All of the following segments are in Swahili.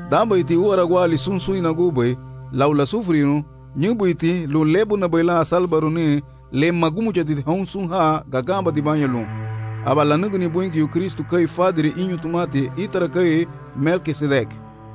Damba iti uaragwali sunsu inagubay, laula sufrinu, nyubu iti lu lebu na bayla salbaru ni le magumu jadit haunsun ha gagamba di banyo lu. Aba lanugu ni buingi yu Kristu kai fadiri inyu tumati itara kai Melkisedek.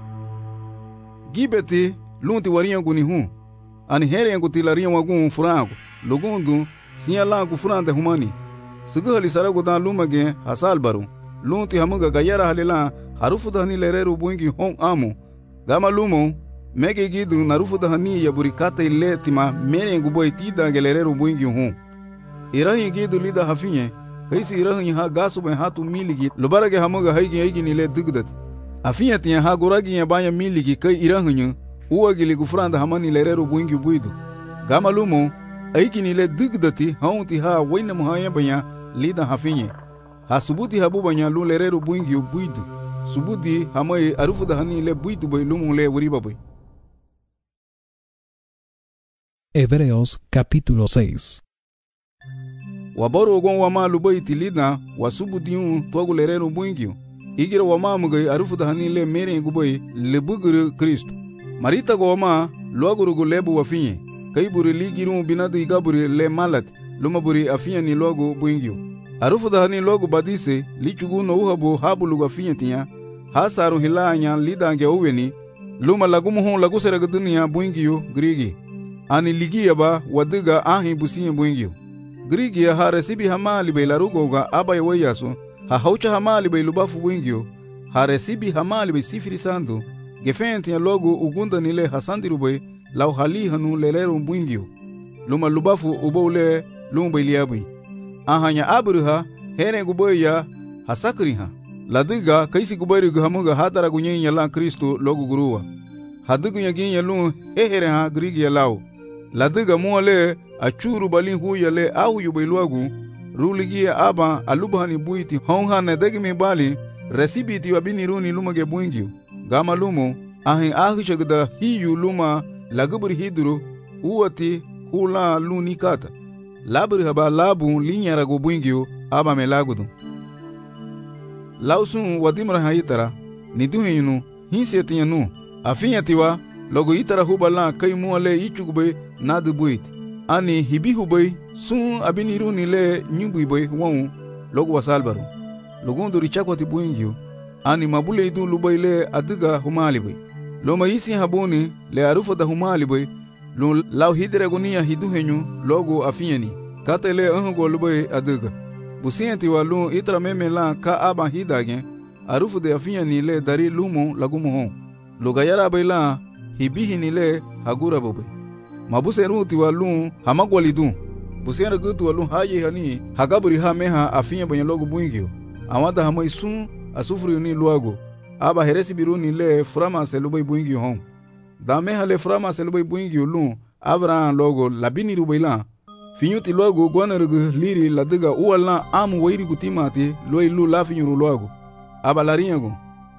Gibeti lunti wariyangu ni hu. Ani heriyangu tilariyan wagun furangu. Lugundu siya langu furante humani. Sugu hali saragu dan lumage hasalbaru. Lunti hamuga gayara halila harufu dahani lereru buingi hong amu. Gama lumo mege gidu narufu dahani yaburi kata ile tima meriyangu boy tida gelereru buingi hu. Irahi gidu lida hafinye. Kaisi irahi ha gasu ben hatu miligi lubarage hamuga haigi nile dugdat. Afinye tiya ha guragi ya banya miligi kai irahi uwagili gufranda hamani lereru buingi buidu. Gama lumo aiki nile dugdati haunti ha waina muhaya banya lida hafinye. Ha subuti habu banya lu lereru buingi buidu. Subuti hamai arufu dahani le buidu bay lumo le wariba bay. Hebreos capítulo 6. Wabaru ogon wama lubai tilida wasubudiun tuagu lereru buingi. Igira wama mugai arufu dahani le mere gubai le buguru Kristo. Marita go wama luagurugu lebu wafinye. Kaiburi ligiru binadu igaburi le malat lumaburi afinya ni logo buingyo. Arufu dahani logo badise lichugu no uhabu habulu afinya tinya. Hasaru hilanya lidange uweni luma lagumu hon lagu seraga dunia buingyo grigi. Ani ligia ba wadiga ahi businya buingyo. Grigi ya ha resibi hamali bay larugo ga abay wayaso. Ha haucha hamali bay lubafu buingyo. Ha resibi hamali bay sifiri sandu. Gefenti ya logo ugunda nile hasandiru bay lau hali hanu leleru buingyo. Luma lubafu ubole lumba iliabi. Ahanya abruha here guboy ya hasakriha. Ladiga kaisi gubayri hamuga hadara gunyen ya la Kristo logo guruwa. Hadigu ya ginya lu hehere ha grigi ya lau. Ladiga muale achuru balin huya le au yubailuagu. Ruligi ya aba alubahani buiti honga nedegi mibali resibiti wabini runi lumage buingyo. Gama lumo ahi ahishagda hiyu luma lagubri hidru uwati hula luni kata. Labri haba labu linyara go buingyo aba melagudu. Lausun wadimra haitara niduhinu hinsetianu afinyatiwa logo itara hubala kai muale ichugube nadu buit. Ani hibi hubay sun abiniru nile nyubibay won logo wasalbaru. Logundu richakwati buingyo ani mabule idu lubayle adiga humalibay. Loma isi haboni le arufa da humalibay lu lau hidre gonia hiduhenyu logo afinyani katele ango lubay adiga. Busienti walu itra meme la ka aba hidage arufu de afinyani le dari lumo lagumo hon. Lugayara bayla hibihi nile hagura bobe. Mabuseruti walu hamagwalidu. Busiera gutu walu haye hani hagaburi ha meha afinya banya logo buingyo. Amada hamaisun asufri ni luago. Aba heresi biruni le frama selubay buingyo hon. Da meha le frama selubay buingyo lu Abraham logo labini rubayla. Finyuti logo gwanerugu liri ladiga uwala amu wairi kutimati loi lu la finyuru logo. Aba larinyago.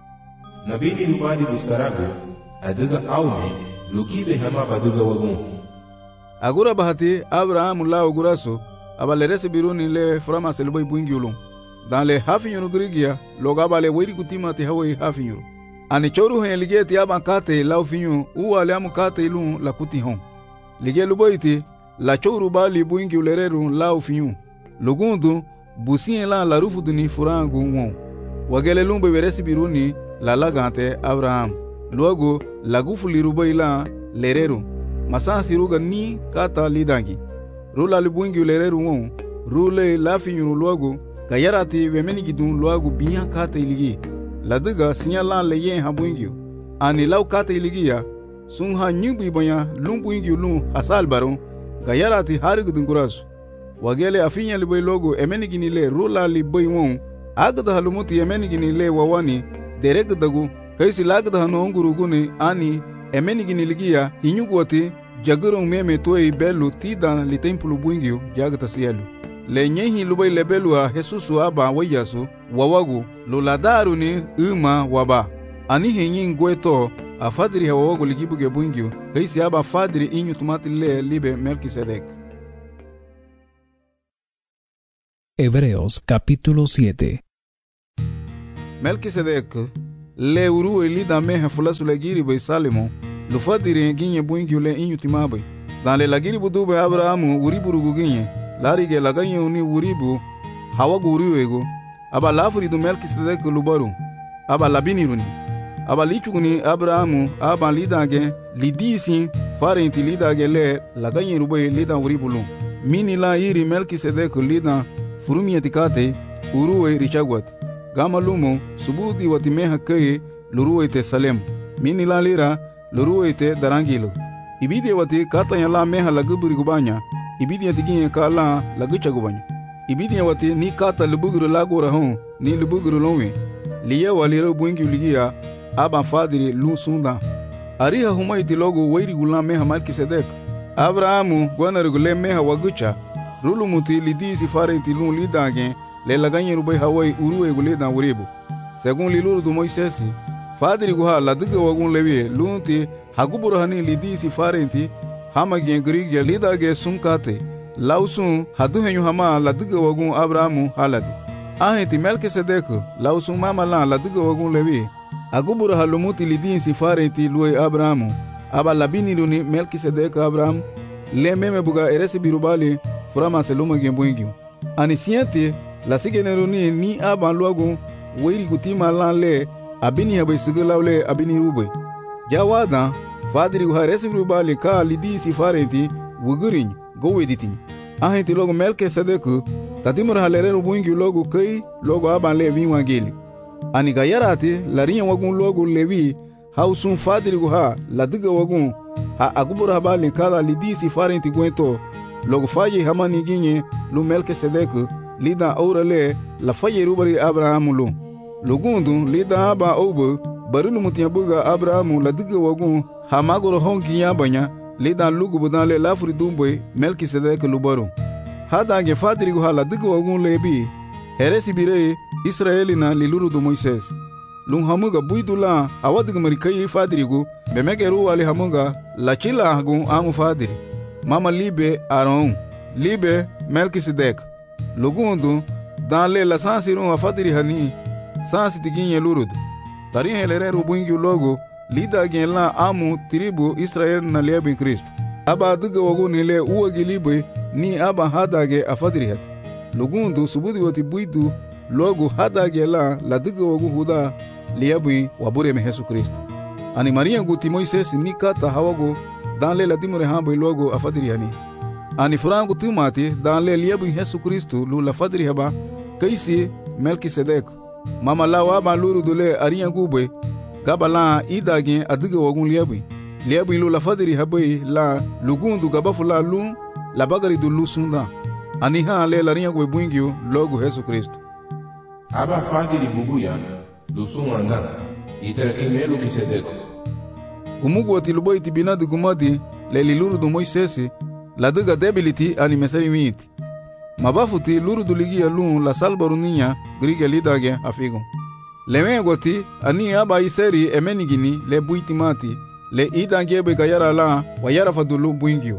Nabini rubadi bustarago adiga aume lukibe hama baduga wagun. Agura bahati Abraham la oguraso aba leresi biruni le frama selubay buingyo lu. Dan le hafinyuru grigia loga aba le wairi kutimati hawai hafinyuru. Ani choru hen lige ti aba kate lau finyu uwa le amu kate ilu la kuti hon. Lige luboiti la choru bali buingi ulereru lau finyu. Lugundu busien la rufu duni furangu won. Wagele lumbe veresi biruni la lagante Abraham. Luego lagufu lirubai la lereru. Masasi ruga ni kata lidangi. Rula libuingi ulereru won. Rule la finyu luego kayarati wemeni gidun luego biya kate iligi. Ladiga sinyala leyen habuingyo. Ani lau kate iligia sun ha nyubi banya lumbuingyo lu hasal baron gayarati harigudun kurasu. Wagele afinya libay logo emenigini le rula libay won agda halumuti emenigini le wawani deregdagu kaisi lagda hanonguruguni ani emenigini ligia hinyugwati jagurong meme toy belu tida li templu buingyo jagta sielu. Le nyehi lubay lebelu a Jesusu aba wayasu wawagu luladaru ni uma waba. Ani henyin gweto a fadri hawawagu ligibuge buingyo kaisi aba fadri inyu tumati le libe Melkisedek. Hebreos capítulo 7. Melkisedek le uruwe lida meha fulasu le giri bay salimo lu fadiri ginye buingi le inyu timabe dan le lagiri budube Abrahamu uriburugu ginye larige laganye uni uribu hawagu uriwego aba lafuri du Melkisedek lubaru aba labiniruni aba lichuguni Abrahamu aba lidage lidisi farenti lidage le laganye rubay lida uribulu mini la iri Melkisedek lida furumiyeti kate uruwe richagwat gama lumo subudi watimeha keye luruwe te Salem mini la lira luruwe te darangilo ibidi wati kata ya la meha laguburi gubanya ibidi ya tiginye ka la lagucha gubanya ibidi ya wati ni kata lubuguru lagura hon ni lubuguru lonwe liya walira buingi uligia aba fadiri lu sunda ariha humaiti logo wairi gula meha Melkisedek Abrahamu gwana regule meha wagucha rulu muti lidisi farenti lu lidage le laganye rubay hawai uruwe gule dan uribu segun liluru du Moisesi fadiri guha laduga wagun lewi lunti haguburu hani lidisi farenti hama gen grige lidage sunkate lausun hadu henyu hama laduga wagun Abrahamu haladi ahenti Melkisedek lausun mama la laduga wagun lewi aguburu halumuti lidisi farenti luwe Abrahamu aba labini luni Melkisedek Abraham le meme buga eresi birubali furama seluma gen buingi ani siente la sigeneruni ni aba luagun weiri gutima lan le abini habe sigulawle abini rube jawada fadiri gu haresi rubali ka lidisi farenti wugurin go editin ahenti logo Melkisedek tatimur halere rubuingi logo kai logo aban le vinwa geli ani gayarati larinya wagun logo levi hausun fadiri gu ha ladiga wagun ha agubur habali kala lidisi farenti gwento logo faye hamani ginye lu Melkisedek lida aurale la faye rubari Abrahamu lu lugundu lida aba obo barulu mutiya buga Abrahamu ladiga wagun ha magoro honki yabanya lida lugu budale lafuri dumboy Melkisedek lubaru hadange fadiri gu ha ladiga wagun lebi heresi bire Israelina liluru du Moises lung hamuga buidula awadiga marikai fadirigu bemegeru wali hamuga la chila hagun amu fadiri mama libe Aaron libe Melkisedek lugundu dan le la sansiru afadiri hani sansi tiginye lurudu tari helereru buingi logo lida gen la amu tribu Israel na liebe Kristo aba duga waguni le uwagi libe ni aba hadage afadiri hat lugundu subudi wati buidu logo hadage la duga wagu huda liabi wabure me Yesu Kristo ani Maria guti Moises ni kata hawago dan le ladimure hambo logo afadiri hani ani furangu tumati dan le liabi Yesu Kristo lu la fadiri haba kaisi Melkisedek mama la waba luru dule ariya gube gabala idage aduga wagun liabi lu la fadiri habai la lugundu gabafula lu la bagari du lu sunda ani ha le lariya gwe buingio logo Yesu Kristo aba fadiri bubuya lusun anda itere emelu Melkisedek gumugu wati lubo iti binadi gumadi le liluru du Moisesi la duga debility ani mesari miti mabafuti luru du ligia lun la salbaru ninya grige lidage afigo lewe goti ani aba iseri emenigini le buiti mati le idangebe gayara la wayara fadulu buingio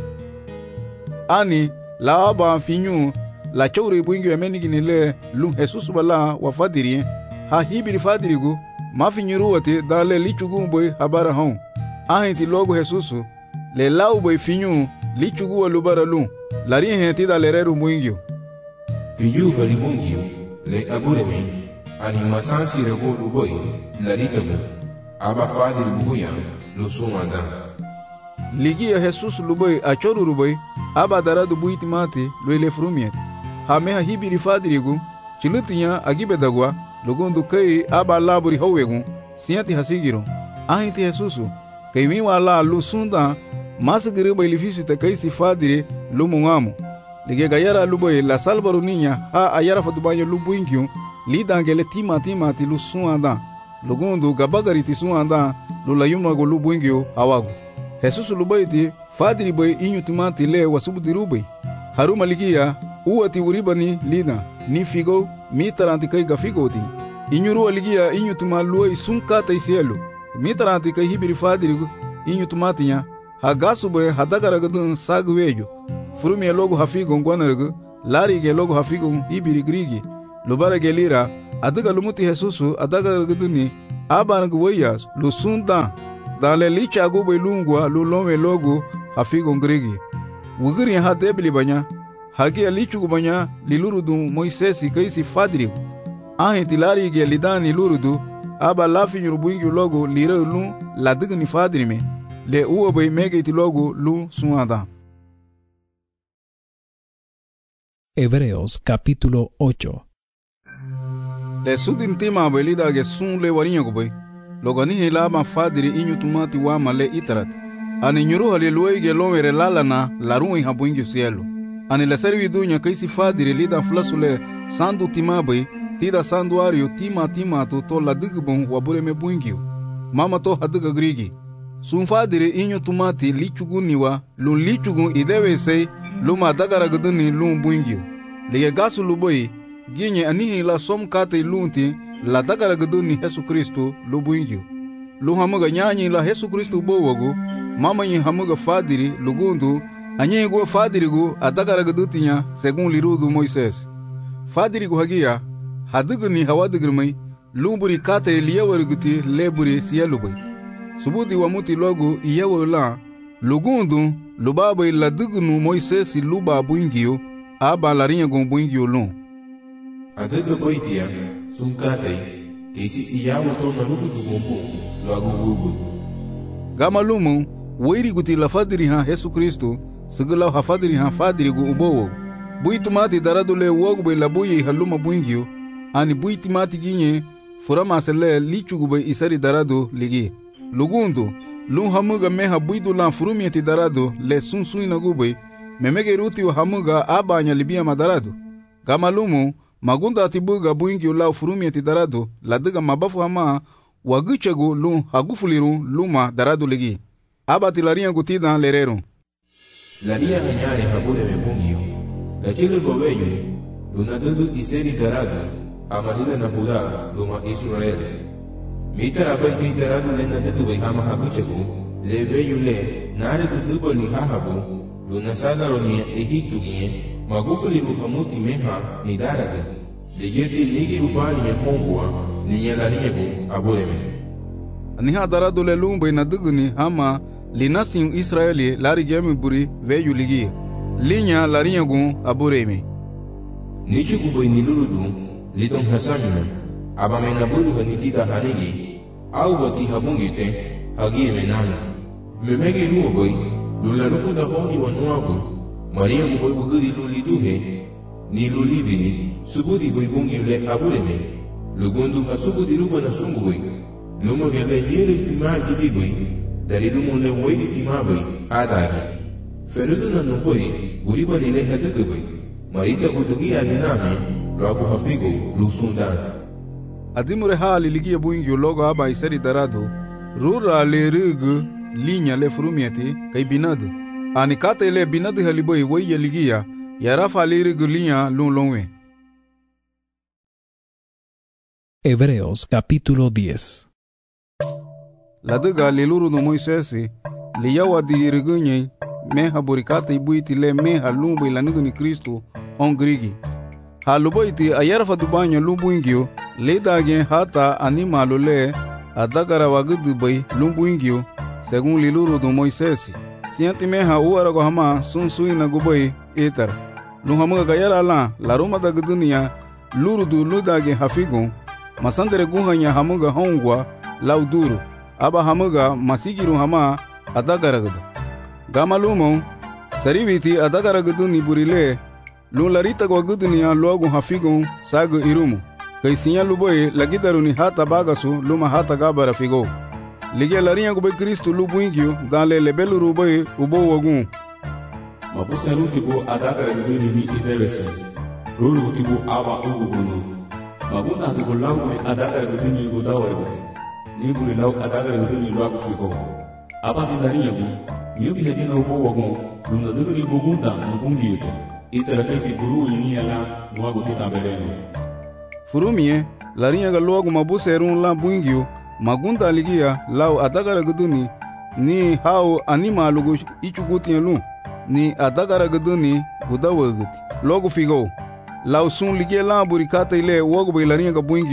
ani la aba finyu la chowre buingio emenigini le lun Jesus bala wa fadiri ha hibiri fadirigu mafinyuru wati dale lichugu boy habara hon ahenti logo Jesus le lau boy finyu lichugu wa lubara lu lari henti dale reru buingio finyu bali buingio le aburemi ani masansi rego luboy lari tabu aba fadiri buguya lo sumanda ligia Jesus luboy achoru ruboy aba daradu buiti mati lo ile frumiet ha meha hibiri fadirigu chilutinya agibe dagwa lugundu kai aba laburi howegu siati hasigiro ahiti Jesusu kai wiwa la lusunda masagiri bailifisu te kai sifadire lumungamu lige gayara luboy la salbaru ninya ha ayara fatubanyo lubuinkyu lidangele timati lusuanda lugundu gabagari tisuanda lulayuma go lubuinkyu awagu Jesusu luboyti fadiri boy inyutumati le wasubudirubay haruma ligia uwati uribani lina ni figo mitaranti kai gafigoti inyuru aligia inyutuma luoi sunkata isielu mitaranti kai hibiri fadirigu inyutumatinya hagasu boy hadagaragadun sagwejo furumi logo hafigo ngwanargu lari ge logo hafigo hibiri grigi lubara gelira adaga lumuti Jesusu adagaragaduni Aban gweyas lu sunda dale licha gube lungwa lu lome logo hafigo ngrigi. Wugiri ha debli banya hagi lichu banya lilurudu Moisesi kaisi fadri. Ahin tilari ge lidani lurudu aba lafi nyurbungi logo lire lu ladigni fadri me le uobe mege ti logo lu suada. Hebreos capítulo 8. Le sudin tima belida ge sun le warinha gobe. Logani hela ma fadri inyu tumati wa male itarat. Ani nyuru hale luoi ge lomere lalana larun habungi cielo. Ani la servi dunya kaisi fadri lida flasule sandu timabe tida sanduario tima to la digbon wabure me bungi. Mama to hadiga grigi. Sun fadri inyu tumati lichuguniwa lun lichugun idewe sei luma dagara guduni lun bungi. Lige gasu luboi ginye anihi la som kate lunti la dagara guduni Yesu Kristo lubungi. Lu hamuga nyanyi la Yesu Kristo bowago mama nyi hamuga fadiri lugundu anye go fadiri go adagara gudutinya segun lirudu Moises. Fadiri go hagia haduguni hawadigirmai lumburi kate liyawariguti leburi siyalubai. Subudi wamuti logo iyawala lugundu lubabai la dugunu Moises luba buingio aba larinha gon buingio lun. Adaga boitia sunkate kesi iyawa to na rufu gumbu lagu gugu. Gama lumu wairi guti la fadiri ha Yesu Kristo sigula ha fadiri ha fadiri gu ubowo. Buitumati daradule wogbe la buyi haluma buingio ani buitumati ginye furama sele lichugube isari darado ligi. Lugundu lun hamuga meha buidu lan furumieti darado le sunsuina gube memege ruti wa hamuga abanya libia madarado. Gama lumu magunda atibuga buingi ula furumieti darado la diga mabafu hama wagichegu lun hagufuliru luma darado ligi. Abati laria gutida lerero. Laria menyare habule mebungio. La chile gobeyo lunadudu iseri darado amalila na Buda luma Israeli. Mitara bai darado le nadudu bai hama haguchegu le veyu le nare dudubo ni hahabu luna sadaro ni Egiptu gie magufuli ruhamuti meha ni daraga de yeti nigi rubani me hongwa ni yalariego abureme. Niha darado le lumbe na duguni hama linasin Israeli lari gemi buri veyu ligi linya lariego abureme. Nichi kubo ni luludu lidon hasamina abame na buru ganitida hanigi au wati habungite hagie menana memege ruoboi lula rufu da honi wanuabu Maria mboy buguri luli duhe ni luli bini subudi boy bungi le abuleme lugundu kasubudi ruba na sungui lumo gele jere tima gidi boy dari lumo le waidi tima boy adari ferudu na nuboi guriba ni le hadaka boy marita kutugi aliname lagu hafigo lusundan adimure hali ligia bungi logo aba isari darado rura le rugu linya le furumieti kai binadu ani kata ile binadu haliboi weye ligia ya rafa le rugu linya lunlonwe. Hebreos capítulo 10. La duga liluru no Moisesi liyawa di rugunye meha burikata ibuiti le meha lumbu ilanugu ni Kristo on grigi haluboiti ayarfa dubanya lumbuingio ledage hata animalo le adagara wagudu bai lumbuingio según liluru do Moisesi sianti meha uarago hama sunsuina gubai etar luhamuga gayara la ruma da gudunia lurudu ludage hafigo masandere guhanya hamuga hongwa lauduru aba hamuga masigiru hama adagara gudu gama lumo saribiti adagara guduni burile lularita go gudunia logu hafigo sagu irumu kaisinya luboy lagitaruni hata bagasu luma hata gabara figo lige larinha gube Kristo lubuingio dans le lebelu ruboy ubo wagun mabusa rutibo adagara guduni ni idewese rutibo aba ugunu mabuna tibo langu adagara guduni godawa ni buri law adagara guduni logu figo aba tidarinha bi nyubi hedina ubo wagun luna duguni bugunda mbungio itarakasi furu ni ala mwago titabeleno furumie larinha ga logu mabuse erun la buingio magunda ligia lau adagara guduni ni hao anima lugu ichuguti lu ni adagara guduni gudawaguti logu figo lau sun ligia la burikata ile wogu be larinha ga buingio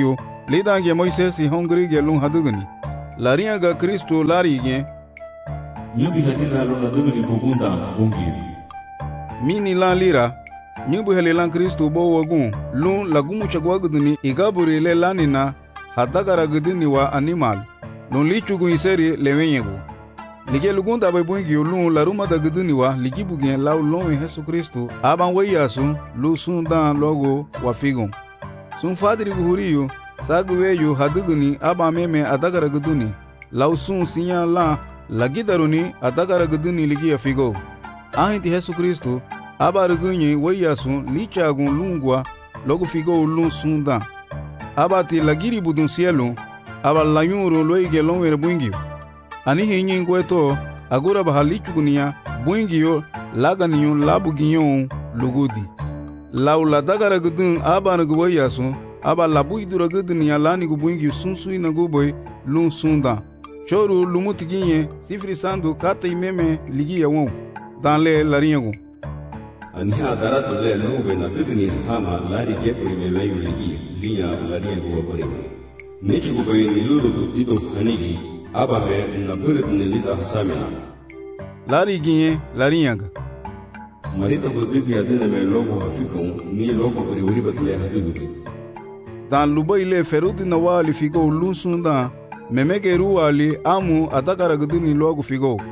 lidange Moisesi hongrige lun hadugni lariaga Kristo larige nyubi hatina lona dugni bugunda bungi mini lan lira nyubu helelan Kristo bo wagun lun lagumu chagwagudni igaburi le lanina hadagara gudni wa animal lun lichugu iseri lewenyego lige lugunda bay bungi lun laruma da gudni wa ligibugen law lon Yesu Kristo aban wayasu lu sundan logo wa figon sun fadri guhuriyo sagweyo hadugni aba meme adagara guduni law sun sinya la lagidaruni adagara guduni ligi afigo ahinti Yesu Kristo aba rugunye wayasu lichagun lungwa logo figo lun sunda aba ti lagiri budun cielo aba layuro loige lonwer bungi ani hinyin gweto agura bahalichugunia bungiyo laganiyo labuginyo lugudi law la dagara gudun aba nagu wayasu aba labu idura gudun ya lani gubungi sunsu inagu boy lun sunda choru lumutiginye sifri sandu kata imeme ligi yawon danle lariyagu ani agara to le lube na gudun hama lari gepuri le layu ligi liya lariyagu wabore nechi guboy niluru dito hanigi aba me na gudun lida hasamina lari ginye lariyaga marita gudun ya dina me logo hafikon ni logo buri wuri batle hadigu dan luba ile ferudi na wali figo lunsunda memegeru wali amu atakara guduni logo figo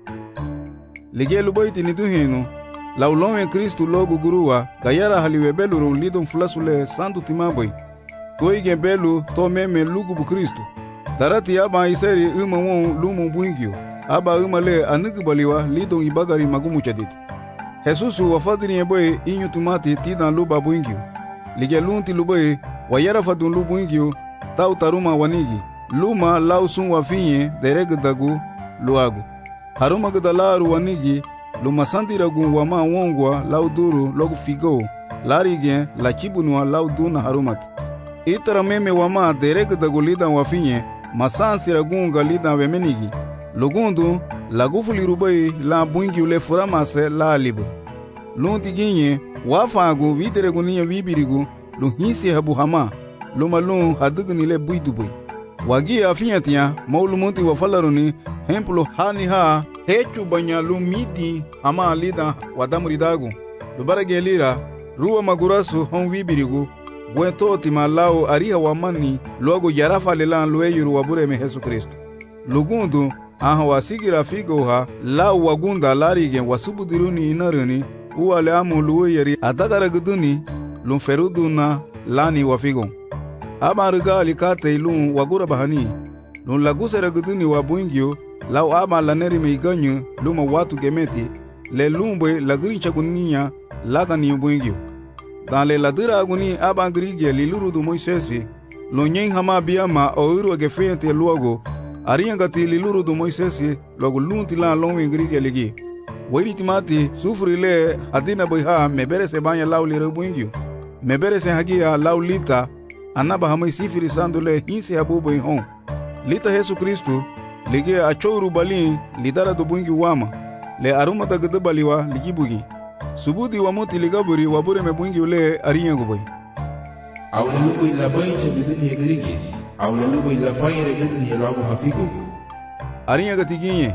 lige luba itini duhinu laulonwe Kristu logo guruwa gayara haliwe beluru lidon fulasule sandu timaboy toige belu to meme lugu bu Kristu darati aba iseri won lumu buingio aba le anugubaliwa lidon ibagari magumu chaditi Jesusu wafadiri eboy inyutumati tidan luba buingio lige lunti luboy wayara fadun lu buingio tau taruma wanigi luma lausun wafinye deregdagu luagu haruma gdalaru wanigi luma sandiragu wama wongwa lauduru logu figo larige la chibunwa lauduna harumat itara meme wama deregdagu lidan wafinye masansiragunga lidan wemenigi lugundu lagufuli rubai la buingio le furamase la libu lunti ginye wafagu videregu niya vibirigu lu hinsi habu hama luma lu hadugni le buiduboy wagi afiyatia maulumunti wafalaruni hemplo hani ha hechu banya lu midi hama lida wadamuridagu lubarage lira ruwa magurasu hon vibirigu bwento timalao ariha wamani logo yarafa lelan lueyuru wabure me Yesu Kristo lugundu aha wasigira figo ha la wagunda larige wasubudiruni inaruni uwale amu lueyeri adagara guduni lumferuduna lani wafigo aba rigali kate lun wagura bahani lun lagusera guduni wa buingio law aba laneri meiganyu luma watu gemeti le lumbe lagrincha gunia lagani buingio dan le ladira aguni aba grige liluru du Moisesi lonyen hama biama ouru gefente luogo ariangati liluru du Moisesi logo lunti la lonwe grige ligi weritimati sufri le adina boyha mebere se banya law le buingio mebere se hagia law lita anaba hamai sifiri sandule hinsi habubo hon lita Yesu Kristo lige achouru bali lidara do bungi wama le aruma ta gdbaliwa ligibugi subudi wa muti ligaburi wabure me bungi ule ariyango boy awle lugo ila bayche bidini grigi awle lugo ila fayre bidini lagu hafiku ariyango tiginye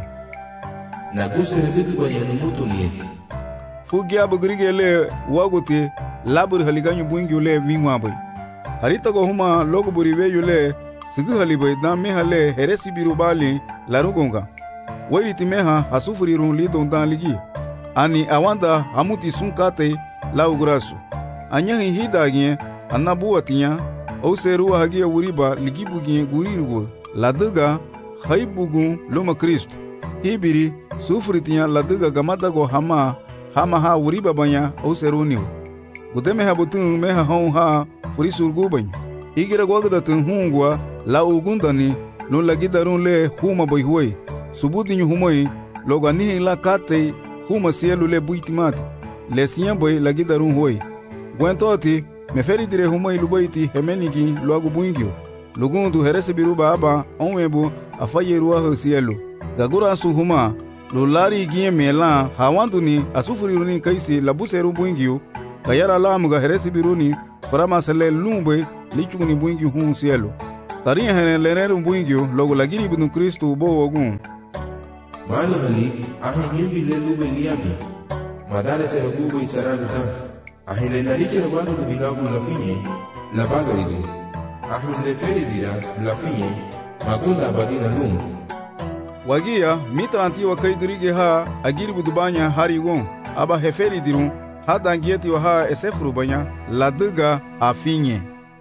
na kusere bidba ya mutu ni fugi abu grigi le wagote labur haliganyu bungi ule wingwa boy harita go huma logo buri weyule sigu halibai dan mehale heresi birubali larugonga wairiti meha hasufuri run lidon dan ligi ani awanda hamuti sunkate laugrasu anyahi hidagye anabuatinya oseru hagia wuriba ligibugi gurirugo laduga haibugu luma Kristo hibiri sufritinya laduga gamadago hama ha wuriba banya oseru niu gudeme habutun meha hon ha furisurgu bany igira gwagdatun hungwa la ugundani no lagidarun le huma boy huoi subudinyu humoi logani la kate huma sielu le buitimat le sien boy lagidarun huoi gwentoti meferi dire humoi lubaiti hemenigi logu buingio lugundu herese biruba aba onwebu afayeru a sielu gagura su huma lo lari gie mela hawanduni asufuriruni kaisi labuseru buingio kayara lamuga heresi biruni farama sele lumbe lichugu ni buingi hun cielo. Taria hene lereru buingio logo lagiri bidun Kristo ubo ogun. Mali hali ahin yimbi lelube liyabi. Madare se hukubo isaragu tan. Ahin le nariche la banu bilagu la finye la bagaridu. Ahin le feri dira la finye magunda badina lum. Wagia mitranti wa kai dirige ha agiri budubanya hari gon. Aba heferi dirun hada angieti wa ha esefru banya la duga a finye.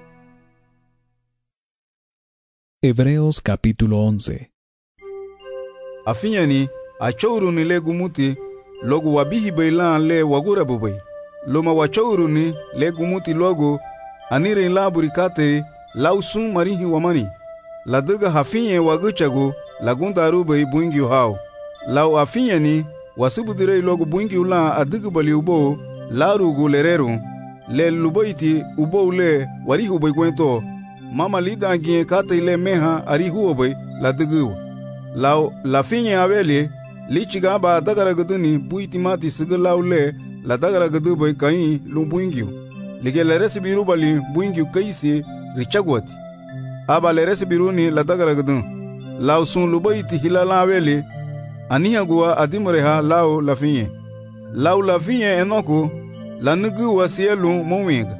Hebreos capítulo 11. Afinyani achouru ni le gumuti logo wabihi bailan le wagura bubai. Loma wachouru ni le gumuti logo anire la burikate lausun marihi wamani. La duga hafinye waguchago lagunda rubai buingi hao. Lau afinyani wasubudire logo buingi ula adugu bali ubo la rugu lereru le lubaiti ubo le warihu bai kwento. Mama lida gie kate ile meha arihu obai la dugu. Lau la finye aveli lichiga ba dagara guduni buiti mati sigalau le la dagara gudu bai kai lu buingiu. Lige le resibiru bali buingiu kaisi richagwati. Aba le resibiru ni la dagara gudun. Lau sun lu baiti hilala aveli aniha gua adimureha lau la finye. Lau la finye enoko la nugu wa sielu mowinga.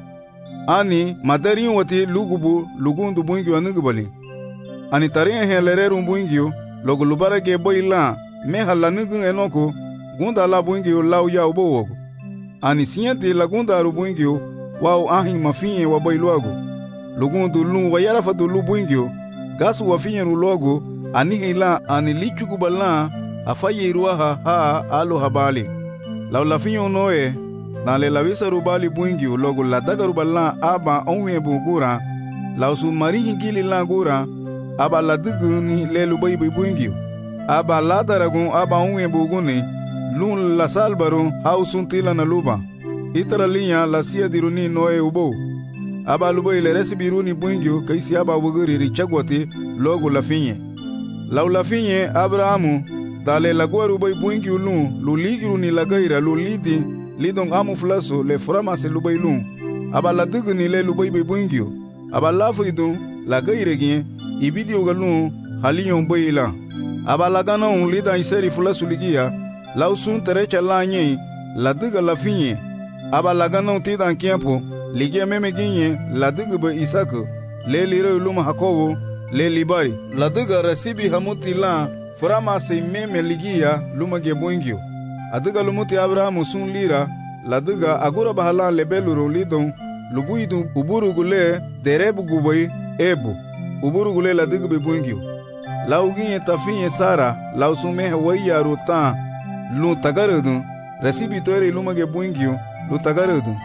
Ani madari wati lugubu lugundu buingiu anugubali. Ani taria he lereru buingiu logo lubarage boila meha la nugu enoko gunda la buingiu lau ya ubo wogo. Ani sinyati la gunda aru buingiu wau ahin mafinye wa boiluago. Lugundu lu wayarafatu lu buingiu gasu wa finye rulogo ani hila ani lichugu bala afaye iruaha ha alu habali. Lau la finye noe na le lavisa rubali buingiu logo la daga rubala aba onwe bugura lau su marihi gili la gura aba la dugu ni le lubai buingiu. Aba la daragun aba onwe buguni lun la salbaru hausun tila na luba. Itara linya la siya diruni noe ubo. Aba lubai le resibiruni buingiu kaisi aba wuguri richagwati logo la finye. Lau la finye Abrahamu dale la gua rubai buingiu lun lu ligiru ni la gaira lu lidi lidong amu flaso le frama se lubai lun. Aba la dugu ni le lubai buingiu. Aba la fridun la gaire gien ibidi ugalun haliyon baila. Aba la ganon lida iseri flaso ligia lau sun terecha la nye la duga la finye. Aba la ganon tidan kiempo ligia meme ginye la duga ba Isaka le lire uluma Hakobo le libari. La duga resibi hamuti la frama se meme ligia luma ge buingio. Aduga lumuti Abrahamu sun lira la duga agura bahala lebeluro lidon lubuidu uburu gule derebu gubai ebu uburu gule la duga be buingio. La uginye tafinye Sara la usume waya rutan lu tagarudu resibi toire luma ge buingio lu tagarudu.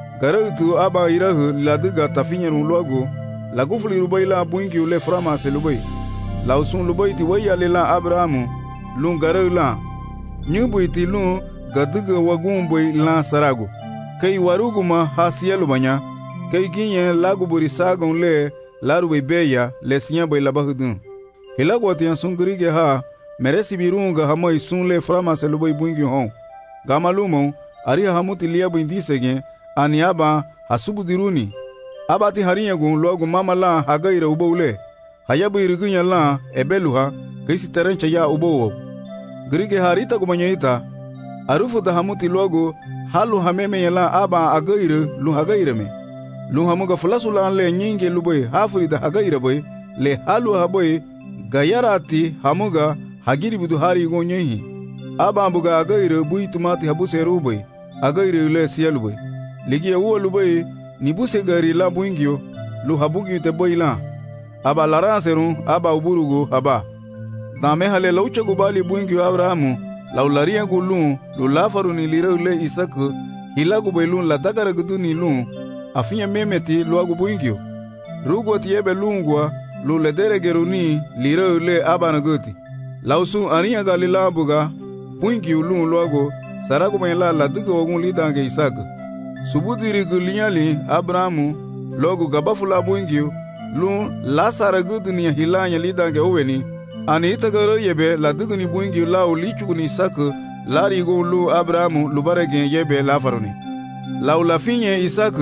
Garudu aba irahu la duga tafinye luago la gufuli rubai la buingio le frama se lubai. La usun lubai ti waya le la Abrahamu lu garu la nyubu iti lu gaduga wagumboi la sarago. Kai waruguma hasielu banya kai ginye lagu buri sagon le larubai beya le sinya bai labahudun. Hilagwati yan sun grige ha meresi birunga hamoi sun le frama se lubai buingi hon. Gamalumo aria hamuti liabu indisege ani aba hasubu diruni. Abati harinyagun logu mama la hagaira uboule. Hayabu irigunya la ebeluha kaisi terencha ya ubowo. Grige harita gumanyaita arufu da hamuti logu halu hameme yala aba agaira lu hagaira me. Lu hamuga fulasula le nyinge lubai hafuri da hagaira boy le halu haboy gayarati hamuga hagiri budu hari gonyehi. Aba ambuga agaira bui tumati habuse rubai agaira le siya lubai. Ligi ya uwa lubai nibuse gari la buingio lu habugi te boy la. Aba laranserun aba uburugo haba. Dame hale laucha gubali buingio Abrahamu laularia gulun lu lafaru ni lira ule Isaka hilagu bailun la dagara gudu ni lun afinya memeti lu agu buingio. Rugo tiebe lungwa lu ledere geruni lira ule abana guti. Lausu aniya galila buga buingio lun lu agu saragu baila la duga wagun lidange Isaka. Subudiri gulinyali Abrahamu logu gabafula buingio lun la saragudu ni hilanya lidange uweni. Ani itagaro yebe la duguni buingi lau lichuguni Isaka lari go lu Abrahamu lubarege yebe la faruni. Lau la finye Isaka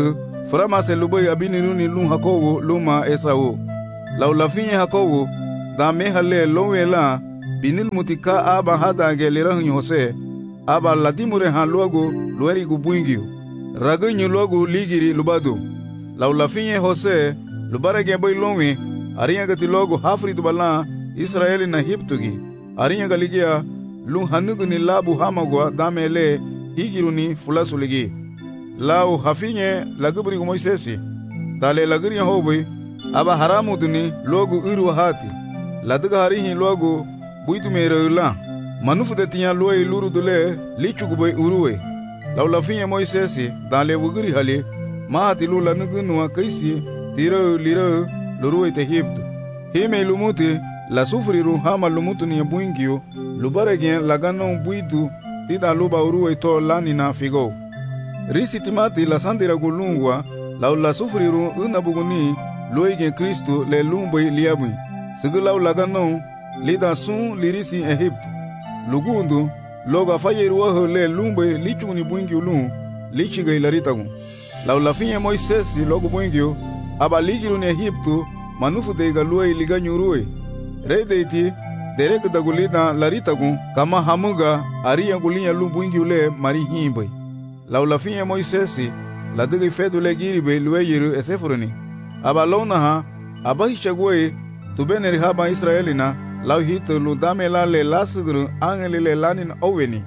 Frama se lubai abiniruni lun Jacobo luma Esau. Lau lafinye Jacobo da mehale lowela binil mutika aba hada gelirahun Jose aba ladimure han luago lueri gubuingio. Ragunyu luago ligiri lubado. Lau lafinye Jose lubarage boy lonwe ariya gati logo hafri dubala Israeli na hiptugi. Ariya galigia lun hanuguni labu hamagwa damele higiruni fulasuligi. Lau hafinye lagubri Moisesi tale lagiri hobe aba haramu duni logo uru hati ladaga harihi logo buitu mereula manufu de tiya loe luru dule lichugubai uruwe. Lau lafinye Moisesi tale wugiri hali mahati lula nugunua kaisi tiro liro luruwe te hibdu hime lumuti la sufriru hama lumutu ni buingio lubaregen lagano buitu tita luba uruwe to lanina figo risi timati la sandira gulungwa lau la sufriru unabuguni loige Kristo le lumbai liabui sigilau lagano lida sun lirisi Egypte lugundu loga fayeruwa le lumbai lichuni buingio lun lichigay laritagun. Lau lafinye Moisesi logo buingio aba ligiru ni Egypte manufu deiga luai liga nyurue rei deiti derek dagulida laritagun kama hamuga ariya gulinya lumbuingio le mari himbai. Lau lafinye Moisesi la digi fedu le giribe lueyiru esefuruni aba launaha aba hichagwe tubeneri haba Israelina lau hitu ludame la le lasuguru angeli le lanin oweni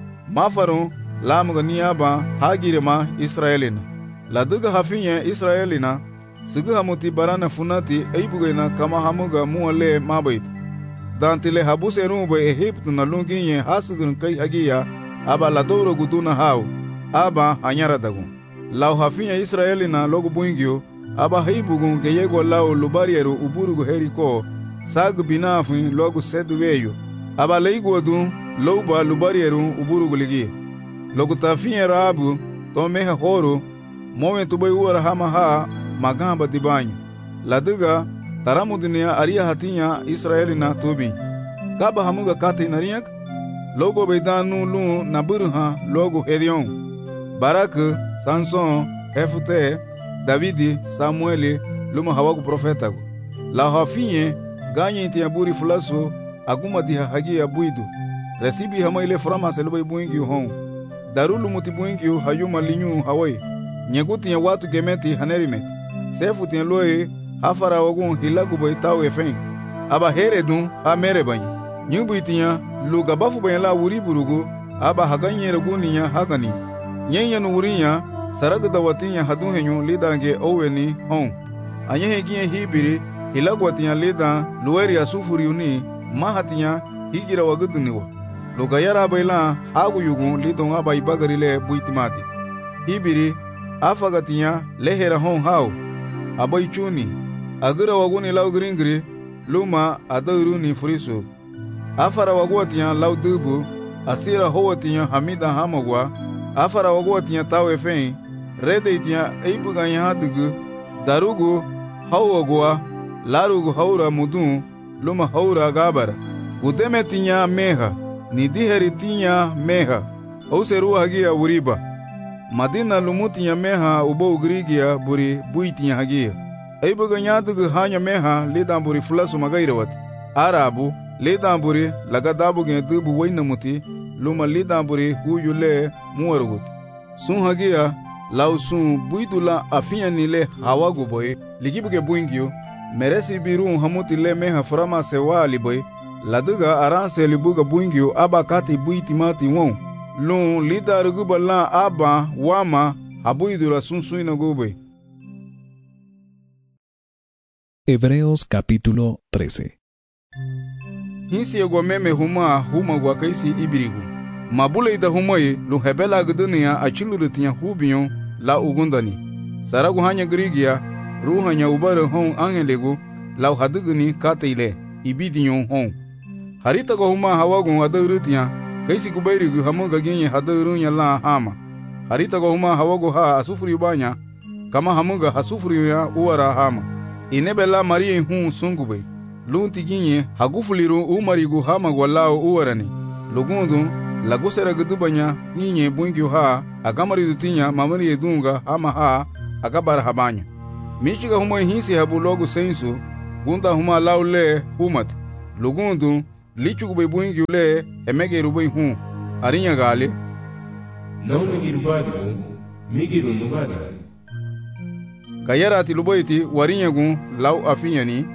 mafaru lamuga ni aba hagirema Israelina la diga hafinye Israelina sigu hamuti barana funati eibugena kama hamuga muale mabait dantile habuse rumbe Egyptu na lunginye hasugun kai hagia aba la doro guduna hau aba anyara dagun. Lau hafinye Israelina logo buingio aba heibugun geyego lau lubarieru uburugu heriko sag binafin logo seduweyo aba leiguadu louba lubarieru uburugu ligi logo tafinye rabu tomeha horo mowen tubai uara hama ha magamba dibanyo ladiga taramudinia aria hatinya Israelina tubi kaba hamuga kati nariyak logo beidanu lu naburha logo Hedion Barak, Samson, Hefute, Davidi, Samueli, luma hawagu profetagu. La hafinye ganyi tiaburi fulaso aguma diha hagia buidu. Resibi hama ile frama selubai buingi hon. Darulu muti buingi hayuma linyu hawai. Nyeguti ya watu gemeti hanerimet. Sefu tiya loe hafara wagun hilagu bai tau efeng. Aba heredun ha merebanyi. Nyubu itiya lugabafu bayala wuri burugu aba haganye reguniya hagani. Nyenya nuwurinya saragda watinya hadunhenyu lidange oweni hon. Anyehe gie hibiri hilagwatinya lida lueri asufuriuni mahatinya higira waguduniwa. Lugayara baila hagu yugun lidonga bai bagarile buitimati. Hibiri afagatinya lehera hon hau. Abai chuni. Agira waguni lau gringri luma adauruni furisu. Afara wagwatinya lau dubu asira howatinya hamida hamagwa. Afara wagwatinya tawe fein rede itinya eibuganya hadugu darugu hawagwa larugu haura mudun luma haura gabara udeme tinya meha nidiheri tinya meha auseru hagia uriba madina lumutinya meha ubo ugrigia buri buitinya hagia eibuganya dugu hanya meha lidan buri fulasu magairawat arabu lidan buri lagadabu gen dubu wainamuti luma lidan buri huyule muwarugut sun hagia lau sun buidula afinya nile hawagu boy ligibuge buingio meresi biru hamuti le meha frama sewa liboy laduga aranse libuga buingio aba kati buitimati won lun lidarugu bala aba wama habuidula sun suina gube. Hebreos capítulo 13. Hinsi egwameme huma gwakaisi ibirigu mabule ida humoi lu hebela gdunia achiluru tinya hubiyon la ugundani saragu hanya grigia ruhanya ubare hon angelegu la haduguni kateile ibidiyon hon harita go huma hawagun adurutiya kaisi kubairigu hamuga genye hadurunya la hama harita go huma hawago ha asufuri banya kama hamuga hasufuri ya uwara hama inebela marie hun sungube lunti ginye hagufuliru umarigu hama gwalao uwarani lugundu lagusera gudubanya ninye buingyo ha agamari dutinya mamari edunga hama ha akabara habanyo. Michiga huma hinsi habu logo sensu, gunda huma laule humat. Lugundu, lichu gubay buingi ule, emege rubay hun. Arinya gali. Não migir badigu, migir nubadi. Kayarati lubayti warinya gun law afinyani.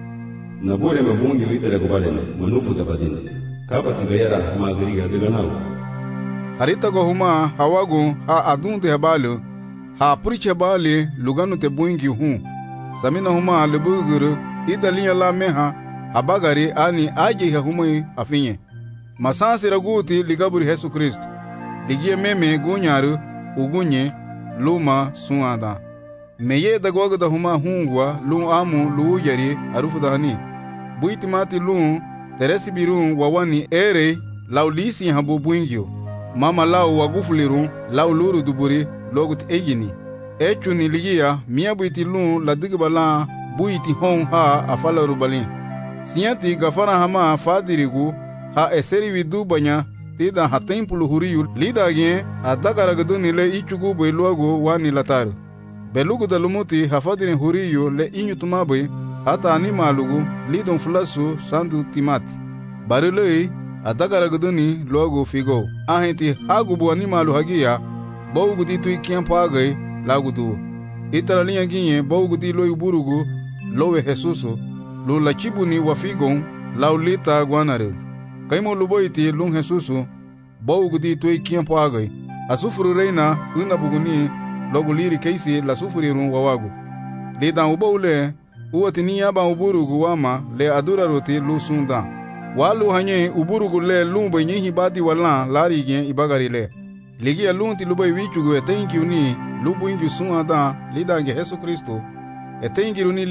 Nabore mabungi litere kubadene, manufu tafadine. Kabati gayara magariga deganau. Harita go huma hawagu ha adunde habalu, ha puriche bali luganu te buingi hun. Samina huma lebuguru, idalinya la meha, habagari ani aji ha humai afinye. Masansi raguti ligaburi Yesu Kristo. Ligie meme gunyaru, ugunye, luma suada. Meye dagwaga da huma hungwa, lu amu lu yari arufu dahani. Buitimati lu teresi birun wawani ere laulisi habu buingyo. Mama lau wagufuliru lau luru duburi logut egini. Echu ni ligia mia buiti lu la digibala buiti hong ha afala rubalin. Siyanti gafana hama fadirigu ha eseri vidu banya tida ha tempulu huriyu lidagien adagaragaduni le ichugu beluago wani lataru. Belugu da lumuti hafadini huriyu le inyutumabe hata animalugu lidon fulasu sandu timati. Barilei adagaragaduni logo figo. Ahenti hagubu animalu hagia baugu di tui kiampagai lagudu. Itara linha ginye baugu di loi burugu lowe Jesusu lu lachibuni wafigon laulita guanareg. Kaimo luboiti lung Jesusu baugu di tui kiampagai. Asufuru reina unabuguni logo liri keisi la sufurirun wawagu. Lidan ubaule uwatini yaba uburugu wama le adura roti lu sundan. Walu hanye uburugu le lumba nyehi bati wala lari gen ibagari le. Ligia lunti lubai wichugu etenki uni lubu ingi sunada lidange Yesu Kristo. Etenki uni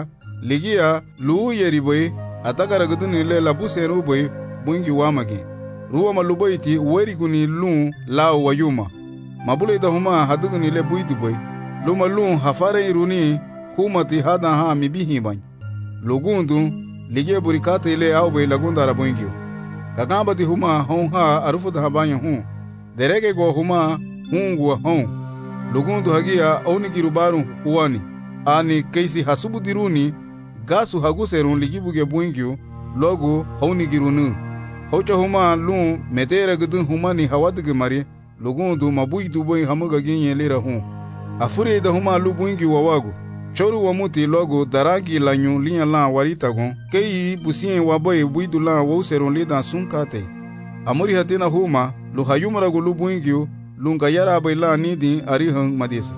ligia lu yeriboy atagaragaduni le labuseru boy buingi wamagi. Ruwa lubaiti weriguni lun lao wayuma. Mabule da huma haduguni le buiti boy. Luma lun hafare iruni humati hadan ha mibihi bany. Lugundu ligia burikate ile au boy lagunda rabuingio. Kagamba di huma hon ha arufu da habanya hun. Derege go huma hungwa hon. Lugundu hagia aunigirubaru huwani. Ani keisi hasubu diruni gasu haguserun ligibuge buingio logo haunigirunu. Hocha huma lun medera gudun humani hawadige mari lugundu mabui duboy hamuga ginye lira hun. Afuri da huma lu buingi wawagu. Choru wamuti logo darangi lanyu linya la warita gon. Kei busien waboy buidu la wauserun lidan sunkate. Amuri hatina huma lu hayumaragu lu buingi lunga yara bayla nidi arihang madisa.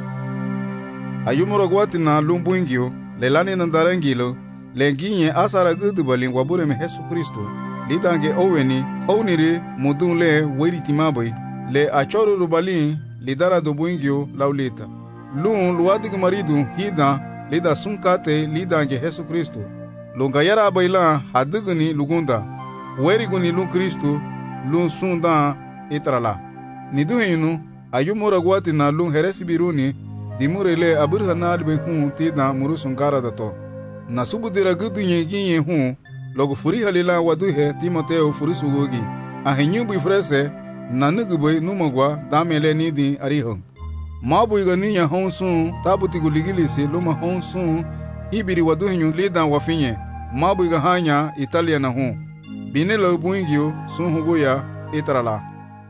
Hayumaragu watina lu buingi lelani nandarangilo lenginye asara gudu balin wabureme Yesu Kristo. Lidange oweni hauniri mudun le weritimaboy le achoru rubalin lidara do buingio laulita. Lun luwadig maridu hida lida sunkate lidange Yesu Kristo. Lunga yara bayla haduguni lugunda. Weriguni lun Kristo lun sunda itrala. Niduhinu ayumura gwati na lun heresi biruni dimurele abirhana albe hun tida murusunkara dato. Nasubu dira gudunye ginye hun logo furi halila waduhe Timoteo furisugogi. Ahenyubu ifrese nanugubay numagwa damele nidi arihon. Mabu iganinya honsun tabuti guligilisi luma honsun ibiri waduhinyu lidan wafinye. Mabu igahanya Italia na hun. Binelo buingio sun hugoya itrala.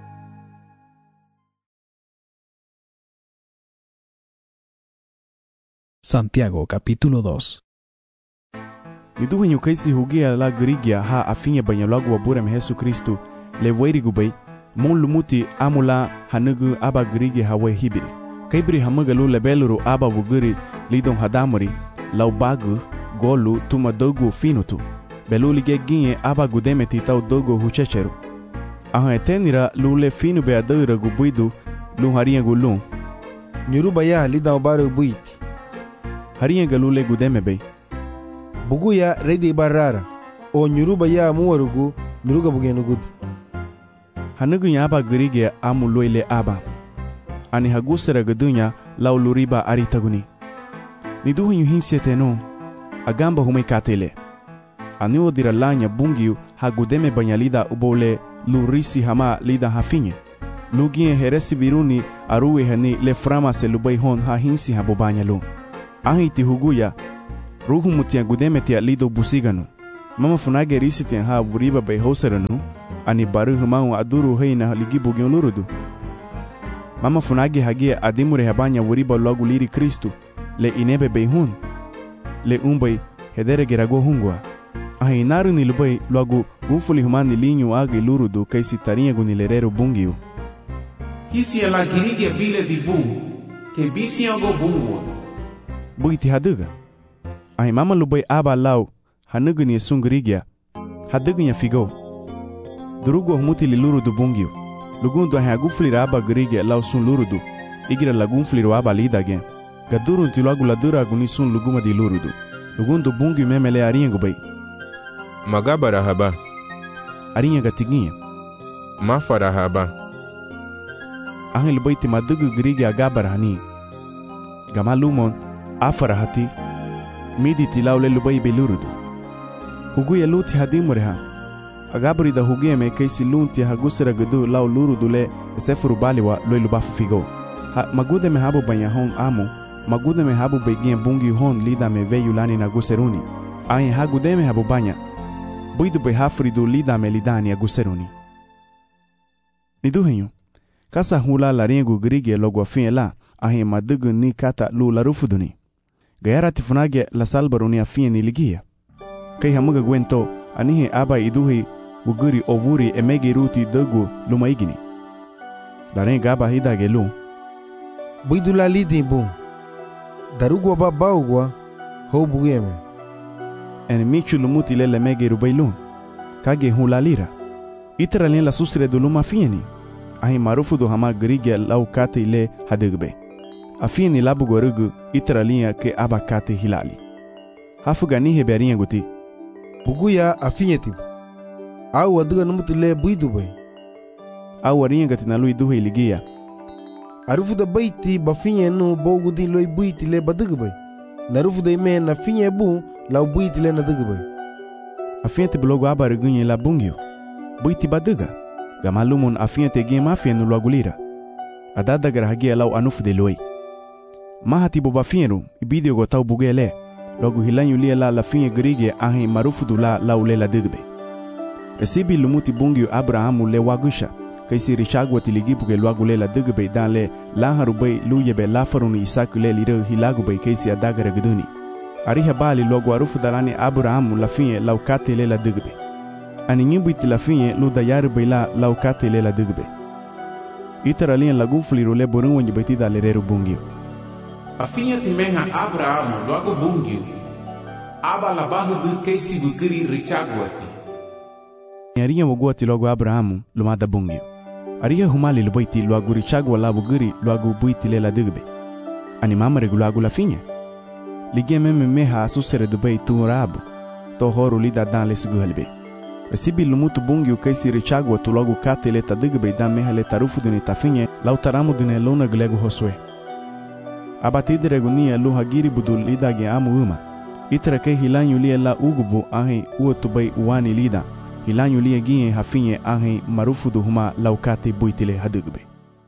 Santiago capítulo 2. Niduhinyu kaisi hugia la grigia ha afinye banyalagu waburem Yesu Kristo le weirigubay mon lumuti amula hanugu aba grigi hawe hibiri. Kaibri hamagalu lebeluru aba wuguri lidon hadamuri lau bagu golu tuma dogu finutu. Belu lige ginye aba gudemeti tau dogo huchecheru. Ahan etenira lule finu be adura gubuidu lu harinha gulun. Nyuruba ya lida obaru buiti. Harinha galule gudeme bay. Buguya redi barara. O nyuruba ya muwarugu miruga bugenugud. Hanugu aba grige amu loile aba. Ani hagusera gadunya lau luriba aritaguni. Niduhinyu hinseteno agamba humekatele. Ani odira lanya bungiu hagudeme banyalida ubole lurisi hama lida hafinye. Lugie heresi biruni aruwe hani le frama se lubai hon ha hinsi ha bobanya lu. Ahiti huguya ruhu mutia gudemetia lido busiganu. Mama funage risitian ha vuriba bai hosaranu ani baru humau aduru heina ligi bugion lurudu. Mama funage hagia adimure habanya vuriba logu liri Kristu le inebe bai hun le umbai hedere gerago hungwa. Ahi naru ni lubai logu gufuli humani linyu agi lurudu kaisi tarinha gunilereru bungiu. Hisi ala girige bile di bungu ke bisi ango bungu. Buiti haduga. Ahi mama lubai aba lau hanugni sungrigia haduginya figo. Durugo humuti li lurudu bungiu. Lugundu ahi agufuli aba grigia lau sun lurudu. Igira lagunfuli aba lidagen. Gadurun ti logu ladura guni sun luguma di lurudu. Lugundu bungiu memele arinha gubai. Magabara haba. Arinha gatiguinha. Mafara haba. Ahi lubai ti madugu grigia agabara hani. Gamalumon afara hati. Midi ti laule lubai belurudu. Huguya luti hadimure ha. Agabri da huguya me kaisi lunti hagusera gudu lau lurudu le sefuru baliwa loi lubafu figo. Ha magude me habu banya hon amu. Magude me habu beginha bungi hon lida me veyu lani na guseruni. Ahi hagude me habu banya. Buidu be hafridu lida me lidani aguseruni. Niduhenyo. Kasa hula la rengu grige logo afin la ahi madugu ni kata lu la rufuduni. Gayara tifunage la salbaruni afin ni ligia. Kai hamuga gwento anihe aba iduhi uguri ovuri emegi ruti dogu lumaigini. La renga aba hidage lu. Buidu la lidi bun. Darugwa babaugwa ho bugeme. En michu lumuti lele megi rubailun. Kage hula lira. Itara len la susre du luma fieni. Ahi marufudu hama grige lau kate ile hadugbe. Afieni labu gorugu itara linha ke aba kate hilali. Hafuga nihe berinha guti. Buguya afinyeti. Au aduga numuti le buidu bai. Au arinha gatina lui duhe iligia. Arufuda baiti bafinye nu bogudi loi buiti le baduga bai. Narufuda ime na finye bu lau buiti le naduga bai. Afinyeti blogo aba rugunye la bungio. Buiti baduga. Gamalumon afinyeti gem afienu loagulira. Adadagar hagia lau anufude loi. Mahati boba fienu ibidio gotau bugele. Logo hilanyu lia la finye grige ahi marufudu la lau la digbe. Resibi lumuti bungio Abrahamu le wagusha. Kaisi richagwa tiligibuge loagule la digbe dan le laharubai luyebe lafaruni isaku le liro hilagubay kaisi adagara guduni. Ariha bali logo arufudalani Abrahamu la finye lau kate le la digbe. Ani nyimbuiti la finye lu dayari baila lau kate le la digbe. Itara lian lagufliru le borunwa nyibaitida le reru bungio. Afinha timeha Abrahamu logo bungiu. Aba la bahudu kaisi bukiri richagwati. Ariha waguati logo Abrahamu lumada bungio. Ariha humali lubaiti logo richagwa la bugiri logo buiti le la digbe. Ani mama regulago la finye. Ligia meme meha asusere dubai tuurabu. Tohoru lida dan le siguhalbe. Resibi lumutu bungio kaisi richagwa tu logo kate le ta digbe dan meha le tarufu dini tafinye lau taramu dine luna glego hoswe. Abatide regunia lu hagiri budul lida ge amu uma. Itara ke hilanyu lia la ugubu ahi uotubai uwani lida. Hilanyu lia gie hafinye ahi marufudu huma laukate buitile hadugbe.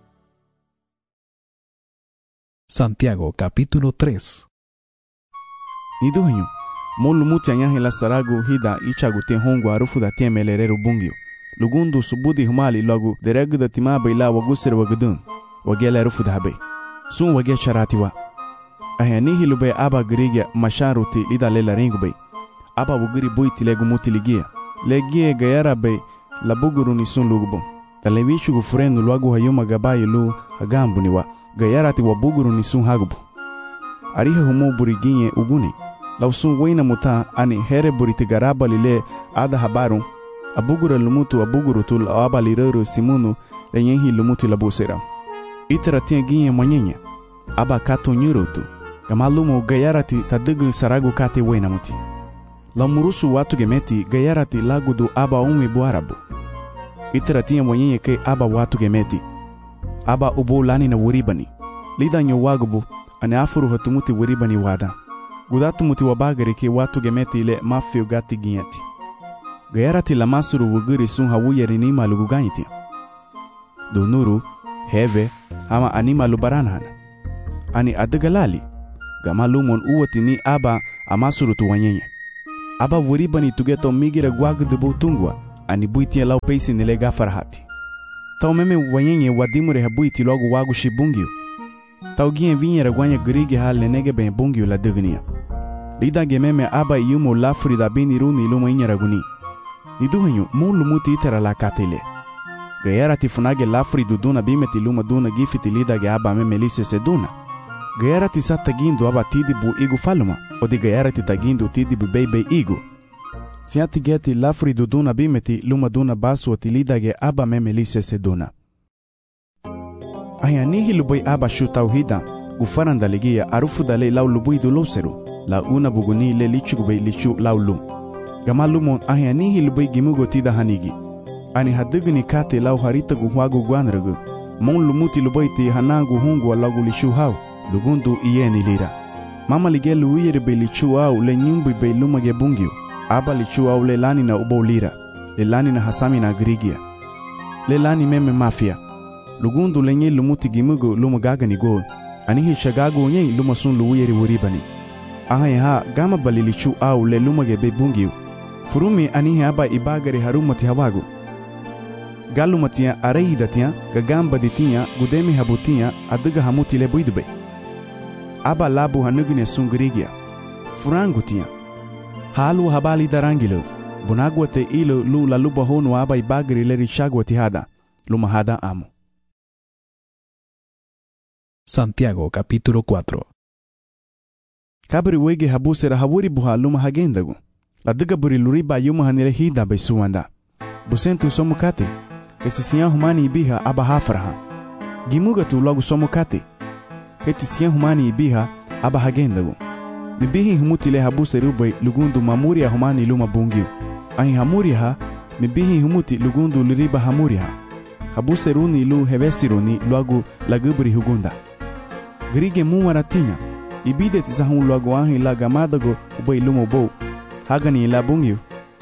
Santiago capítulo 3. Niduhenyo. Molu muti anyahi la saragu hida ichagu te hongu arufuda temeleleru bungio. Lugundu subudi humali logu dereguda timabe ila wagusir wagudun. Wagela rufuda habe. Sun wage charatiwa. Ahanihi lube aba grigia masharuti lida lela ringube. Aba wugiri buiti legu muti ligia. Legie gayara be la buguru ni sun lugubo. Talevichu gufurenu luagu hayuma gabayi lu hagambu niwa. Gayarati wa buguru ni sun hagubu. Ariha humu buriginye uguni. Lau sun wena muta ani here buriti garaba lile ada habaru. Abugura lumutu abuguru tul aba lireru simunu lenyehi lumutu labusera. Itara tia ginye mwanyenye. Aba kato nyurutu. Gamalumu gayarati tadugu saragu kate wena muti. La murusu watu gemeti gayarati lagudu aba umi buarabu. Itara tia mwanyenye ke aba watu gemeti. Aba ubu lani na wuribani. Lida nyo wagubu ane afuru hatumuti wuribani wada. Gudatu muti wabagari ke watu gemeti ile mafio gati ginyati. Gayarati la masuru wugiri sun hawuyeri ni malugu ganyiti. dunuru, heve, ama anima lubaranhan. Ani adagalali, gamalumon uwati ni aba amasuru tuwanyenye. Aba wuribani tugeto migira guagu dubu tungwa, ani buitia lau peisi nile gafarahati. Tau meme wanyenye wadimure habuiti logu wagu shibungiu. Tau gien vinyera guanya grigi hal nenege ben bungiu la dugnia. Lida gememe aba yumo lafuri da bini runi luma inyera guni. Niduhenyu mulu muti itera la katile. Gayara tifunage lafuri duduna bimeti luma duna gifiti lida ge aba meme lise seduna. Gayara ti satagindu aba tidibu igu faluma, odi gayara ti tagindu tidibu bebe igu. Siati geti lafuri duduna bimeti luma duna basu oti lida ge aba meme lise seduna. Aya nihi lubui aba shu tauhida, gufaranda ligia arufu dale lau lubui du loseru, la una buguni le lichu gubei lichu lau lum. Gamalumon aya nihi lubui gimugo tida hanigi. Ani haduguni kate lau harita guhuagu guanragu, mon lumuti lubui ti hanangu hungu alagu lichu hau, lugundu iyeni lira. Mama lige luiyere be lichu au le nyumbi be lumage bungiu, aba lichu au le lani na ubo lira, le lani na hasami na grigia. Le lani meme mafia. Lugundu lenye lumuti gimugo lumagagani go, anihi shagago nye lumasun luiyere wuribani. Ahai ha gama bali lichu au le lumage be bungiu, furumi anihi aba ibagari harumati hawagu. Galumatia areidatia, gagamba ditia, gudemi habutia, aduga hamuti le buidube. Aba labu hanugine sungrigia. Furangutia. Halu habali darangilo. Bunagwate ilo lu la luba honu aba ibagari le richagwati hada. Lumahada amo. Santiago capítulo 4. Kabri wege habusera hawuri buha luma hagendagu. La duga buri luriba yuma hanire hida besuanda. Busentu somukate. Kesisiya humani ibiha aba hafraha. Gimuga tu logo somukate. Ketisiya humani ibiha aba hagendagu. Mibihi humutile habuse rubay lugundu mamuria humani luma bungiu. Ahi hamuria ha, mibihi humuti lugundu luriba hamuria ha. Habuse runi lu hevesiruni luagu lagubri hugunda. Grige mumaratinya. Ibide tisahun luagu ahi lagamadago ubay lumo bow. Hagani la bungiu.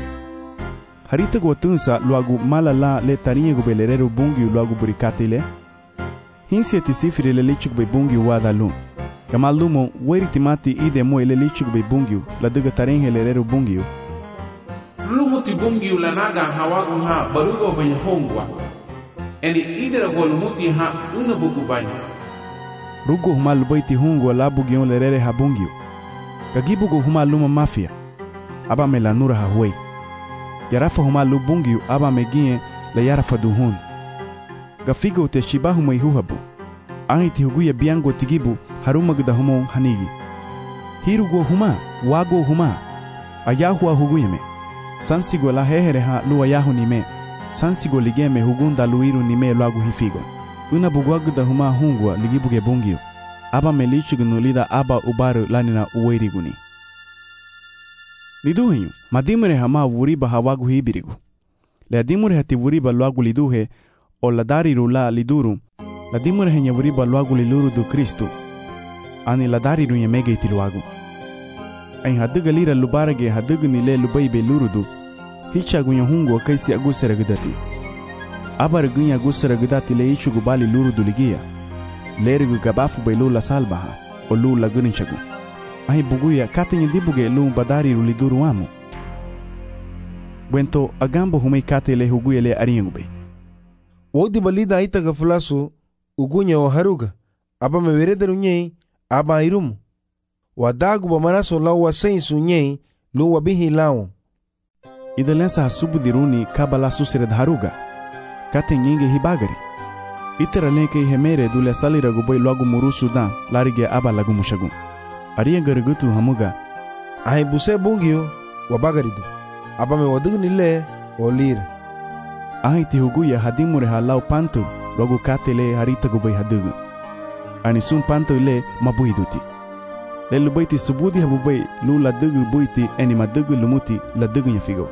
Harita go tunsa luagu malala le tarinha go belerero bungiu luagu burikatile. Hinsia tisifiri le lichuk be bungiu wadalum. Kamalumo weritimati ide mo ele lichuk be bungiu la duga tarinha lerero bungiu. Lumuti bungiu la naga hawagu ha barugo banya hongwa. Eni idera go lumuti ha una buku banya. Rugo humal baiti hongwa la bugion lerere ha bungiu. Kagibugo humal luma mafia. Aba melanura ha huei. Yarafa huma lubungiu aba megie la yarafa duhun. Gafigo te shibahu maihuhabu. Angi tihuguya biango tigibu haruma gda humo hanigi. Hirugo huma, wago huma. Ayahua huguyeme. Sansigo la hehere ha lu ayahu nime. Sansigo ligeme hugunda luiru nime luagu hifigo. Una bugwagda huma hungwa ligibuge bungiu. Aba melichugunulida aba ubaru lanina uweiriguni. Niduhenyu, madimure hama wuriba hawagu hibirigu. Le adimure hati wuriba luagu liduhe, o la dariru la liduru, la dimure henya wuriba luagu liluru du Kristu, ani la dariru nyemege iti luagu. Ain haduga lira lubarage haduga nile lubaibe lurudu, hicha gunya hungu wa kaisi agusera gudati. Abar gunya agusera gudati le ichu gubali lurudu ligia, lerigu gabafu bailu la salbaha, o lu la guninchagu. Ahi buguya katenye dibuge lu badari ruliduru wamu. Bwento agambo humei kate le huguya le ariengube. Wodi balida aita gafulasu ugunya o haruga. Aba mewerederu nyei aba irumu. Wadagu bamaraso lau wa sensu nyei lu wabihi lao. Idalensa hasubu diruni kabala susired haruga. Kate nyinge hibagari. Itera lenke hemere dule salira gubay luagu muru sudan larige aba lagu mushagu. Ariya garigutu hamuga. Ahi buse bungiu wabagaridu. Aba me wadugu nile o lira. Ahi tihuguya hadimure halau pantu logu katele harita gubay hadugu. Anisun pantu le mabuiduti. Le lubaiti subudi habubay lu ladugu buiti eni madugu lumuti ladugu nyafigo.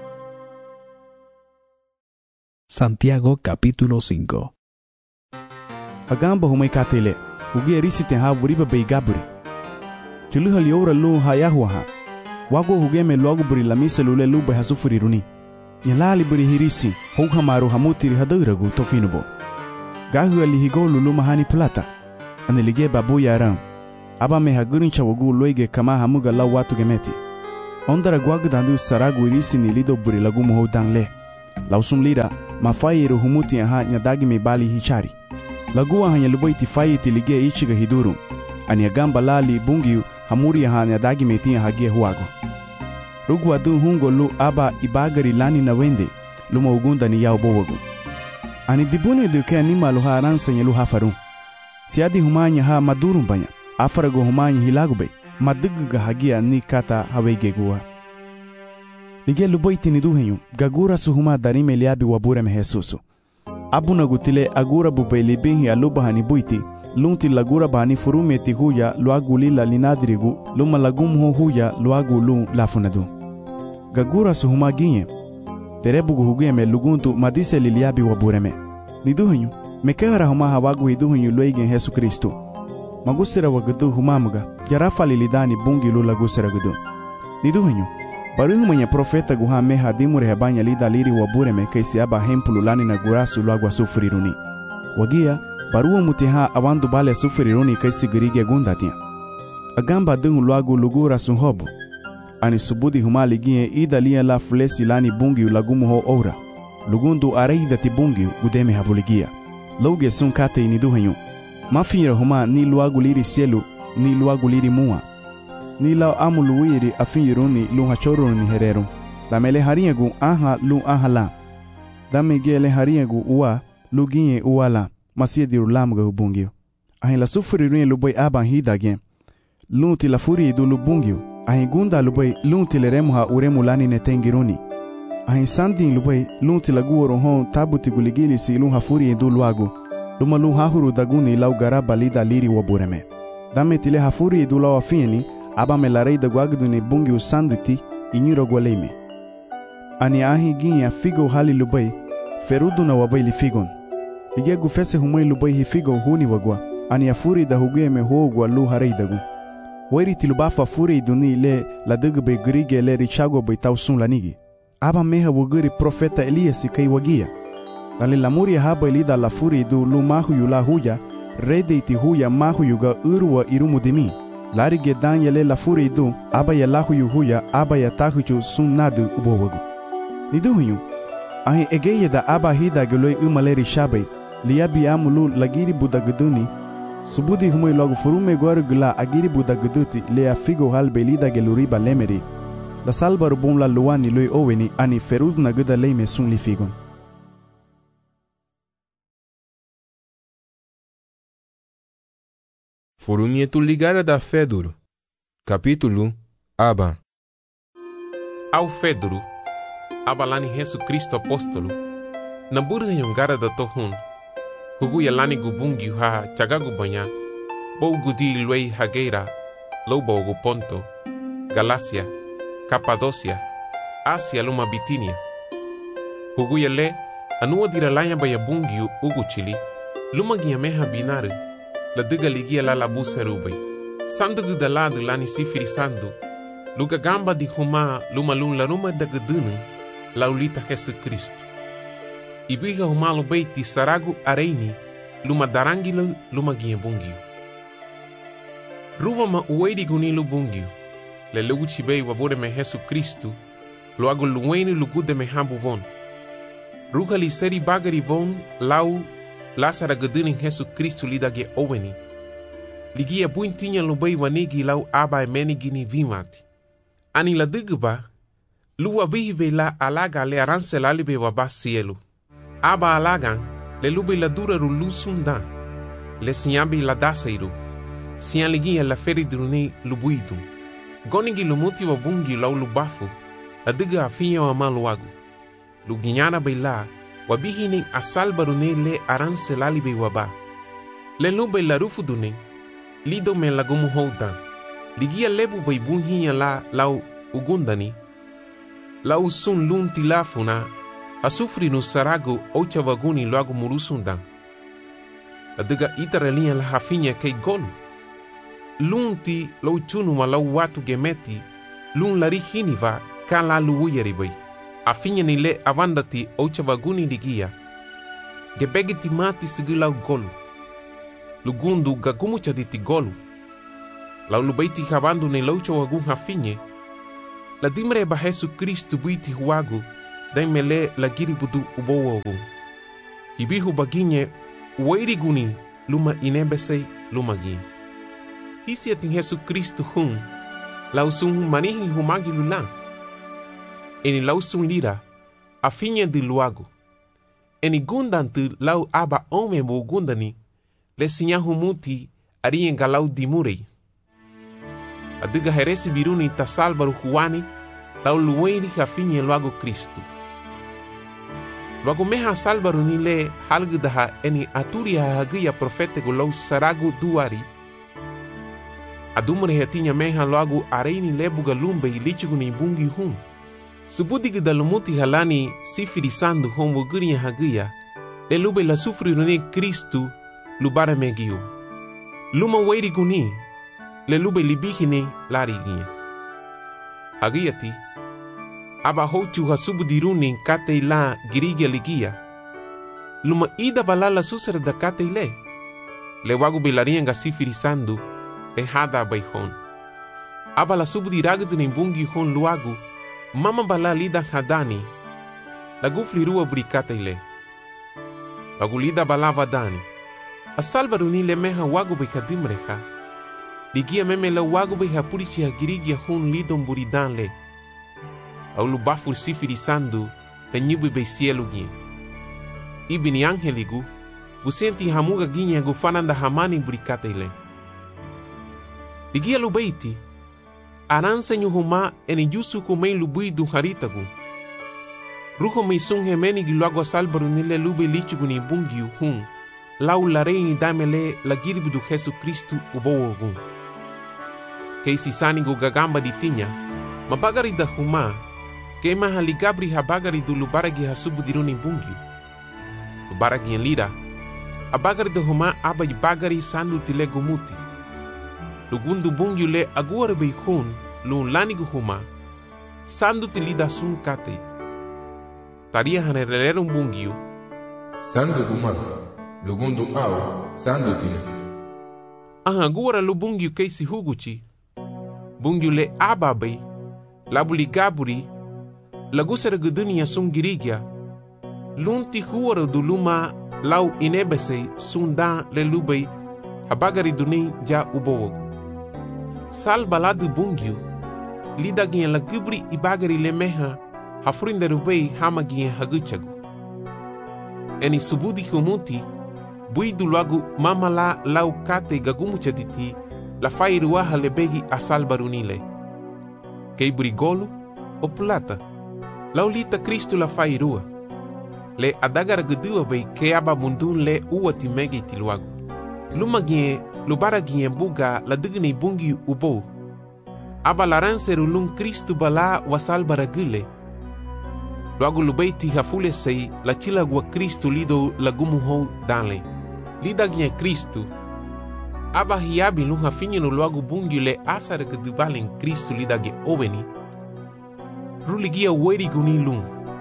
Santiago capítulo 5. Agamba humay katele. Hugia risite ha wuriba bay gaburi. Tuluhal yora lu hayahuaha. Wago hugeme logo buri lamisa lule lu bay hasufuri runi. Nyalali buri hirisi. Houhamaru hamutiri haduragu tofinubo. gahu alihigo lulu mahani plata anilige babu yaram aba me hagurin chawagu loige kama hamuga la watu gemeti ondara guagdandu saragu irisi ni lido buri lagu muho dangle lausum lira mafayiru humuti aha nyadagi me bali hichari lagu aha nyaluboiti fayiti lige ichiga hidurum ani agamba lali bungiu hamuri aha nyadagi me tia hagie huago rugu adu hungo lu aba ibagari lani na wende luma ugunda ni yao bowagu ani dibune duke anima luha aransa nyalu hafarum siadi humanya ha madurum banya afarago humanya hilagube maduguga hagia ni kata hawegegua lige luboiti ni duhenyu gagura suhuma darime liabi waburem Jesusu abuna gutile agura bubaili binhi aluba hani buiti lunti lagura bani furumeti huya luaguli la linadirigu luma lagumho huya luagu lu lafunadu gagura suhuma ginye terebugu hugeme luguntu madise liliabi wabureme ni duhenyu mekara huma hawagu hiduhenyu luegen Jesu Kristo magusira wagadu humamuga jarafa lilidani bungi lu lagusira gudu ni duhenyu baruhu mwenye profeta guha meha dimure hebanya lida liri wabureme kaisi aba hempulu lani na gurasu luagwa sufuriruni wagia baruwa mutiha awandu bale sufuriruni kaisi girige gundatia agamba dungu luagu lugura sunhobu ani subudi humali gie ida lia la fulesi lani bungi ulagumu ho ora lugundu areida ti bungi gudeme habuligia loge sun kate ini duhenyu mafinira huma ni luagu liri sielu ni luagu liri mua ni lao amuluwiri afiniruni lu hachoruni hereru damele hariegu aha lu aha la damegele hariegu uwa lu gie uwa la masiediru lamga hubungio ahin la sufuriruni luboy aban hidage lunti la furi du lubungio ahin gunda luboy lunti leremuha uremu lani netengiruni ahin sandin luboy lunti la guoro hon tabuti guligili si lu hafuri du luagu luma lu hahuru daguni lau garaba lida liri wabureme dame tile hafuri du lau afieni aba me la rei da guagduni bungi usanditi inyuro gwaleime ani ahi ginya figo hali lubai ferudu na wabai li figon lige gufese humai lubai hi figo huni wagwa ani afuri da hugeme huogwa lu harei dagu wairi tilubafa furi duni le la dugbe grige le richago bai tausun lanigi aba meha wuguri profeta Elias kai wagia ali lamuri haba ilida la furi du lu mahu yula huya redeiti huya mahu yuga urwa irumudimi larige danyele la furi du aba ya lahu yuhuya aba ya tahuju sunnadu ubowagu niduhunyu ahi egeye da aba hida geloi umaleri shabai liabi amulu lagiri budaguduni subudi humoi logo furume gorgula agiri budaguduti le afigo halbe lida geluriba lemeri la salbar bum la luani loi oweni ani ferud na guda leime sun li figon Furumietul ligada da Feduru. Capítulo Aba. Ao Feduru, aba lani Jesu Cristo apóstolo, na burga yongara da tohun, hugu ya lani gubungi ha chagagu banya, bou gudi luei hageira, lobo gu Ponto, Galacia, Capadocia, Asia luma Bitinia. Hugu ya le, anua diralanya baya bungi ugu chili, luma giameha binare, la duga ligia la labusa rubai. Sandu da lado lani sifiri sandu. Luga gamba di huma luma lun la ruma da gudunung la ulita Jesu Cristo. Ibiga huma lubai ti saragu areini luma darangilo luma gia bungiu. Ruba ma uwedi gunilu bungiu. Le lugu chibei wabure me Jesu Cristo lo agu luweni lugude me hambu von. Ruga li seri bagari von lau Lasara guduning Jesu Cristo lidage oweni. Ligia buintinya lubai wanigi lau aba emenigi ni vimati. Ani la duguba, luwa bihibe la alaga le aranse lalibe waba sielu. Aba alagan, le lube la dura rulu sunda. Le sinyambi la daseiru. Sian ligia la feridrune lubuidu. Gonigi lumuti wabungi lau lubafu. La duga afinya wa maluagu. Luginyana beila, wabihining asal barune le aranse lalibe waba. Le lube la rufudune, lido me lagumu houdan. Ligia lebu baibunhinya la lau ugundani. Lau sun lunti lafuna, asufri no sarago ocha vaguni loago murusundan. La duga itaralia la hafinya kei golu. Lunti lau chunuma lau watu gemeti, lun lari hiniva kan la luuyaribai. Afinya ni le avandati ocha vaguni ligia. gebegi timati sigilau golu. Lugundu gagumu chaditi golu. Lau lubaiti habandu ne laucho wagun hafinye. La dimre ba Jesu Kristu buiti huagu. Dai mele la giribudu ubo wagun. Hibihu baginye uwairi guni luma inebesei luma gin. Hisi atin Jesu Kristu hun. Lau sun manihi humagi lulan. Eni lau sun lira. Afinye di luagu. Eni gundantu lau aba ome mo gundani. Le sinya humuti arien galau dimurei. Adiga heresi biruni ta salvaru huani. Lau luweiri hafinye luagu Kristu. Luagu meha salvaru ni le halgudaha eni aturi hahagia profetego lau saragu duari. Adumre hatinya meha luagu areini lebuga lumbe ilichigu ni bungi hun. Subudigu dalumuti halani sifiri sandu homo guria hagia. Le lube la sufri rune Kristu lubara megiu. Luma weiri guni. Le lube libihine lari gia. Hagiati. Aba hochu hasubudiruni kate la girigia ligia. Luma ida balala susera da kate le. Le wagu belarianga sifiri sandu. Le hada baihon. Aba la subudiragdu ni bungi hon luagu. Mama bala lida hadani. La gufli rua burikate le. Wagu lida bala vadani. Asalvaru ni le meha wagu behadimreha. Ligia meme la wagu behapurichi hagirigia hon lidon buridan le. Au lubafur sifiri sandu le nyibu be cielo gien. Ibini angeligu busenti hamuga ginya gufananda hamani burikate le. Ligia lubaiti aransa nyuhuma eni yusu kumei lubui du haritagu. Ruho meisung hemeni giluago salvaru nile lube lichigu ni bungiu hun. Lau la reini damele la giribu du Jesu Kristu ubowogun. Keisi sanigu gagamba di tinya. Mabagari da huma. Kema haligabri habagari du lubaragi hasubu diruni bungiu. Lubaragi en lira. Abagari da huma abay bagari sandu tile gumuti. Lugundu bungiu le aguare beikun lun lanigu huma. Sandu tilida sun kate. Taria hanerelero bungiu. Sandu gumar. Lugundu au sandu tina. Aguara lu bungiu keisi huguchi. Bungiu le ababay. Labuli gaburi. Lagusera gudunia sun girigia. Lunti huara du luma lau inebesei sundan le lubei. Habagari duni ja ubowogu. Sal baladu bungiu, lida gien la gubri ibagari le meha, hafrinda rubei hama gien haguchagu. Eni subudi humuti, buidu lagu mama la lau kate gagumucha diti, la fairuaha lebegi asal barunile. Kei burigolu o plata, lau lita Kristu la fairua. Le adagara gudua bei ke aba mundun le uati megi tiluagu. Luma gien lubara gien buga la digni bungi ubo. Aba laranseru lum Kristu bala wasal baragule. Luagu lubeiti hafule sei la chilagua Kristu lido lagumuho danle. Lida gien Kristu. Aba hiabi lum hafinyenu luagu bungi le asar gedubalen Kristu lida ge oveni. Ruligia weri guni lum.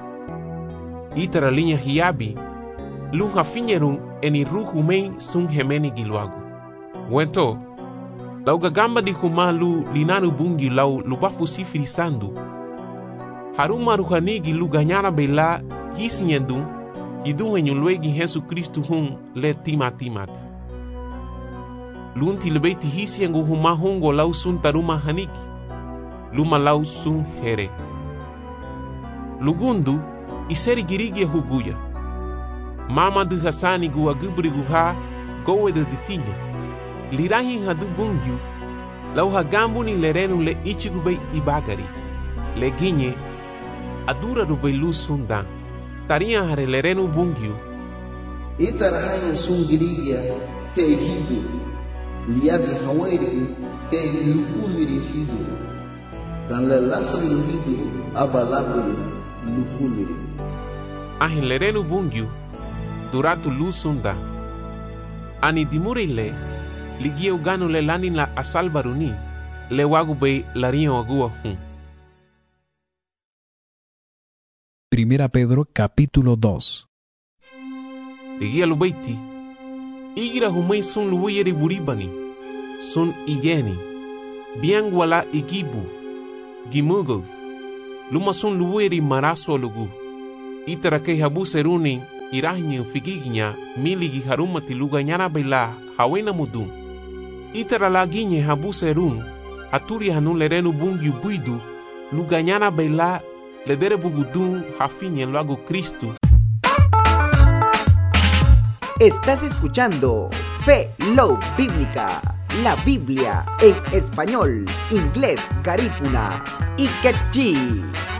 Itara linha hiabi. Lum hafinyeru eni ruhu mei sun hemeni giluagu. Wento, lau gagamba di humalu linanu bungi lau lubafu sifiri sandu. Haruma ruhanigi lu ganyara bela hisinyendun, hidun henyulwegi Jesu Kristu hun le timat. Lunti lebeiti hisiengu huma hungo lau sun taruma hanigi. Luma lau sun here. Lugundu, iseri girigia huguya. Mama du hasani gua gubri guha gowe de ditinya. Lirahi hadu bungiu, lau hagambu ni lerenu le ichigubei ibagari. Le ginye, adura rubei lu sundan. Taria hare lerenu bungiu. Itarahaya sun girigia te hidu. Liabi hawairi te lufuliri hidu. Dan le lasam lu hidu abalabiri lufuliri. Ahin lerenu bungiu. Duratu lu sunda. Ani dimurile, ligia uganu le lani la asalbaruni, le wagube la rio agua hun. Primera Pedro capítulo 2. Igia lubaiti. Igira humay sun luwayeri buribani. Sun iyeni. Biang wala igibu. Gimugo. Luma sun luwayeri maraso lugu. Itara kay habu seruni irahinyo figignya miligi harumati luganyana bela hawena mudum. Itara laginye habu serun haturi hanu lerenu bungi buidu luganyana bela ledere bugudun hafinye luago Cristo. Estás escuchando Fe Love Bíblica, la Biblia en español, inglés, garífuna y quechí.